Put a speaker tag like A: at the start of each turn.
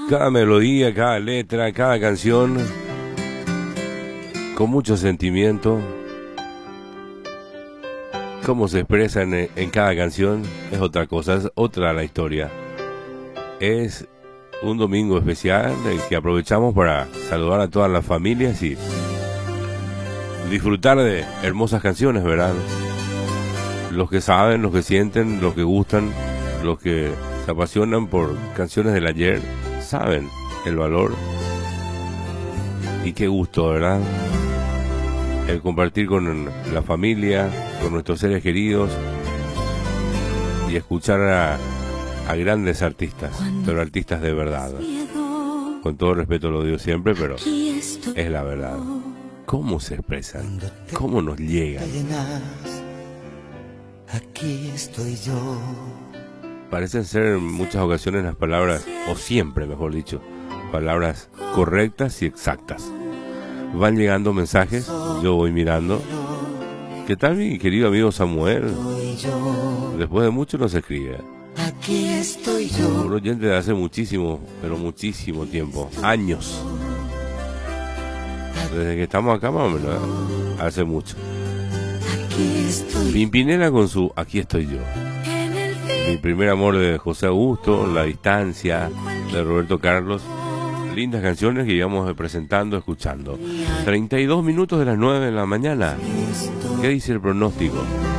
A: Cada melodía, cada letra, cada canción, con mucho sentimiento. Cómo se expresa en cada canción es otra cosa, es otra la historia. Es un domingo especial que aprovechamos para saludar a todas las familias y disfrutar de hermosas canciones, ¿verdad? Los que saben, los que sienten, los que gustan, los que se apasionan por canciones del ayer, saben el valor. Y qué gusto, ¿verdad? El compartir con la familia, con nuestros seres queridos y escuchar a grandes artistas, pero artistas de verdad. Con todo respeto lo digo siempre, pero es la verdad. ¿Cómo se expresan? ¿Cómo nos llegan?
B: Aquí estoy yo.
A: Parecen ser en muchas ocasiones las palabras, o siempre mejor dicho, palabras correctas y exactas. Van llegando mensajes, yo voy mirando. ¿Qué tal mi querido amigo Samuel? Después de mucho nos escribe.
B: Aquí estoy yo.
A: Un oyente de hace muchísimo, pero muchísimo tiempo, años. Desde que estamos acá más o menos, hace mucho. Pimpinela con su Aquí estoy yo. Mi primer amor de José Augusto, La distancia de Roberto Carlos. Lindas canciones que íbamos presentando, escuchando. 32 minutos de las 9 de la mañana. ¿Qué dice el pronóstico?